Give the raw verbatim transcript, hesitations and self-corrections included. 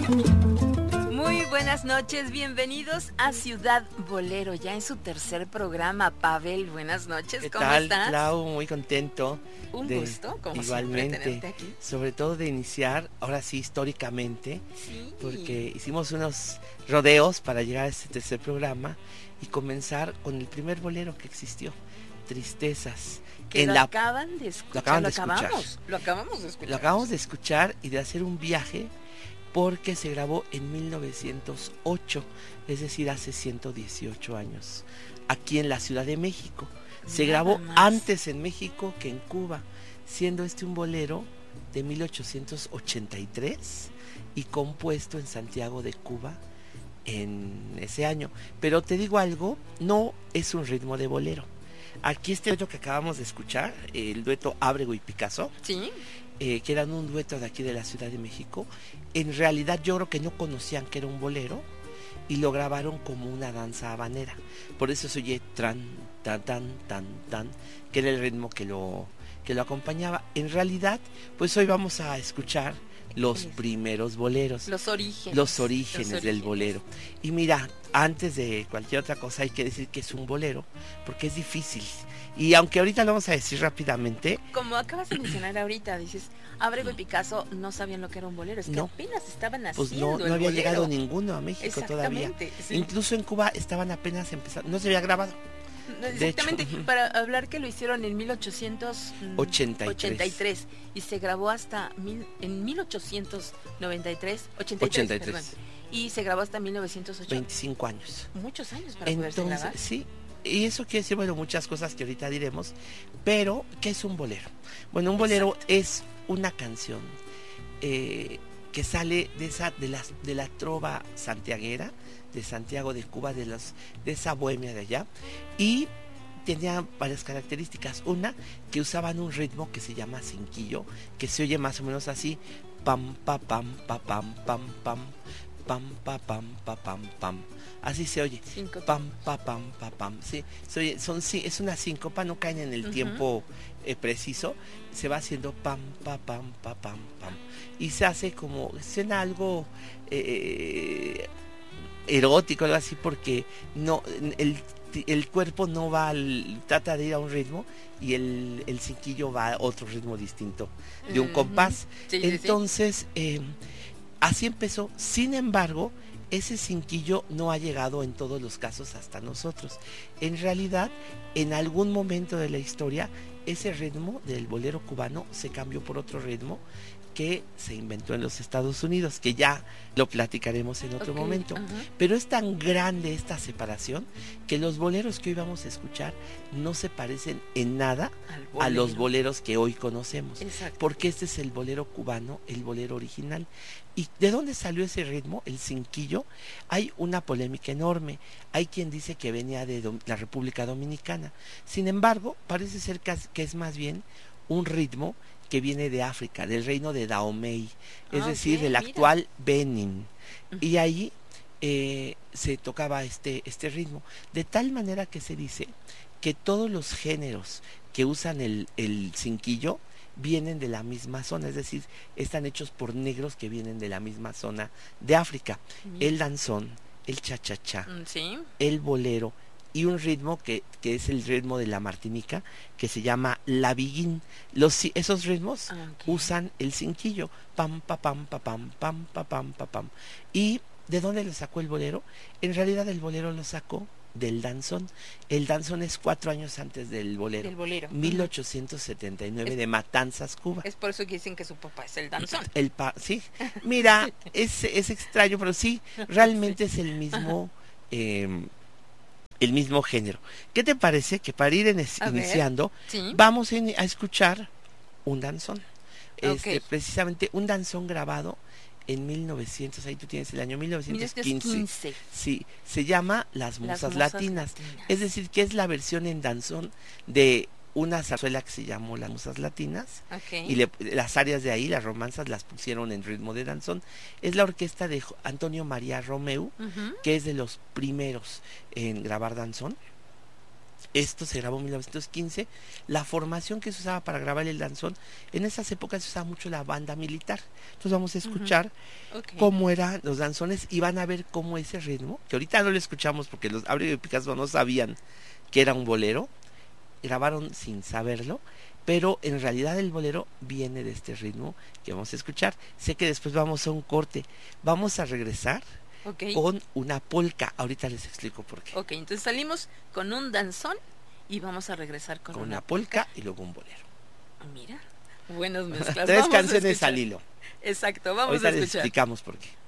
Muy buenas noches, bienvenidos a Ciudad Bolero, ya en su tercer programa. Pavel, buenas noches, ¿Qué ¿cómo tal, estás? Clau? Muy contento. Un de, gusto, como igualmente, siempre, tenerte aquí. sobre todo de iniciar, ahora sí, históricamente, Sí. porque hicimos unos rodeos para llegar a este tercer programa y comenzar con el primer bolero que existió, Tristezas. Que en lo la, acaban de escuchar, lo acaban lo de escuchar. acabamos, lo acabamos de escuchar. Lo acabamos de escuchar y de hacer un viaje porque se grabó en mil novecientos ocho, es decir, hace ciento dieciocho años, aquí en la Ciudad de México. Se Nada grabó más. antes en México que en Cuba, siendo este un bolero de mil ochocientos ochenta y tres y compuesto en Santiago de Cuba en ese año. Pero te digo algo, no es un ritmo de bolero. Aquí este dueto que acabamos de escuchar, el dueto Ábrego y Picasso, Sí. eh, que eran un dueto de aquí de la Ciudad de México, en realidad yo creo que no conocían que era un bolero y lo grabaron como una danza habanera. Por eso se oye tran, tan, tan, tan, tan, que era el ritmo que lo, que lo acompañaba. En realidad, pues hoy vamos a escuchar los primeros boleros. Los orígenes. Los orígenes, los del orígenes. bolero. Y mira, antes de cualquier otra cosa hay que decir que es un bolero, porque es difícil. Y aunque ahorita lo vamos a decir rápidamente. Como acabas de mencionar ahorita, dices, Ábrego y Picasso no sabían lo que era un bolero, es que No. apenas estaban Pues haciendo no, no el había bolero. llegado ninguno a México todavía. Exactamente, sí. Incluso en Cuba estaban apenas empezando, no se había grabado. Exactamente, hecho, para hablar que lo hicieron en mil ochocientos ochenta y tres y se grabó hasta mil, en mil ochocientos noventa y tres, ochenta y tres, ochenta y tres. perdón, y se grabó hasta mil novecientos ocho. veinticinco años. Muchos años para Entonces, poderse grabar. sí, y eso quiere decir, bueno, muchas cosas que ahorita diremos, pero ¿qué es un bolero? Bueno, un bolero Exacto. es una canción eh, que sale de esa, de la, de la trova santiaguera, de Santiago de Cuba, de, los, de esa bohemia de allá, y tenía varias características. Una, que usaban un ritmo que se llama cinquillo, que se oye más o menos así, pam, pa, pam, pa, pam, pam, pam, pam, pa, pam, pa, pam, pam. Así se oye. Cinco Pam, pa, pam, pa, pam. Sí, se oye, son, sí, es una síncopa, no caen en el Ujú. tiempo eh, preciso. Se va haciendo pam, pa, pam, pa, pam, pam. Y se hace como, suena algo eh, erótico, algo así, porque no, el, el cuerpo no va al, trata de ir a un ritmo y el, el cinquillo va a otro ritmo distinto, de un Ujú. compás. Sí, sí, sí. Entonces, eh, así empezó. Sin embargo, ese cinquillo no ha llegado en todos los casos hasta nosotros. En realidad, en algún momento de la historia, ese ritmo del bolero cubano se cambió por otro ritmo que se inventó en los Estados Unidos, que ya lo platicaremos en otro Ok, momento. ajá. Pero es tan grande esta separación que los boleros que hoy vamos a escuchar no se parecen en nada Al a los bolero. boleros que hoy conocemos. Exacto. Porque este es el bolero cubano, el bolero original. ¿Y de dónde salió ese ritmo, el cinquillo? Hay una polémica enorme. Hay quien dice que venía de Dom- la República Dominicana. Sin embargo, parece ser que es, que es más bien un ritmo que viene de África, del reino de Dahomey, es Ah, decir, ok, del mira. actual Benin. Ujú. Y ahí eh, se tocaba este, este ritmo. De tal manera que se dice que todos los géneros que usan el, el cinquillo vienen de la misma zona, es decir, están hechos por negros que vienen de la misma zona de África. Mira. El danzón, el cha-cha-cha, Mm, Sí. el bolero y un ritmo que, que es el ritmo de la Martinica, que se llama la biguín. Los, ci- esos ritmos Ah, ok. usan el cinquillo, pam, pa, pam, pa, pam, pam, pa, pam, pa, pam. ¿Y de dónde lo sacó el bolero? En realidad el bolero lo sacó del danzón. El danzón es cuatro años antes del bolero. Del bolero. Ujú. mil ochocientos setenta y nueve Es- de Matanzas, Cuba. Es por eso que dicen que su papá es el danzón. El pa sí, mira, es, es extraño, pero sí, realmente es el mismo, eh, el mismo género. ¿Qué te parece que para ir en es- A ver. iniciando, Sí. vamos en- a escuchar un danzón? Este, Ok. precisamente un danzón grabado en mil novecientos, ahí tú tienes el año mil novecientos quince. mil novecientos quince. Sí, se llama Las Las Musas Musas Latinas. Latinas. Es decir, que es la versión en danzón de una zarzuela que se llamó Las Musas Latinas. Ok. Y le- las áreas de ahí, las romanzas, las pusieron en ritmo de danzón. Es la orquesta de Jo- Antonio María Romeu, Ujú. que es de los primeros en grabar danzón. Esto se grabó en mil novecientos quince. La formación que se usaba para grabar el danzón, en esas épocas se usaba mucho la banda militar. Entonces vamos a escuchar uh-huh. okay. cómo eran los danzones y van a ver cómo ese ritmo, que ahorita no lo escuchamos porque los Abreu y Picasso no sabían que era un bolero, grabaron sin saberlo, pero en realidad el bolero viene de este ritmo que vamos a escuchar. Sé que después vamos a un corte, vamos a regresar okay. con una polca. Ahorita les explico por qué. Ok, entonces salimos con un danzón y vamos a regresar con, con una, una polca, polca y luego un bolero. Mira, buenas mezclas. Tres canciones al hilo. Exacto, vamos ahorita a escuchar. Les explicamos por qué.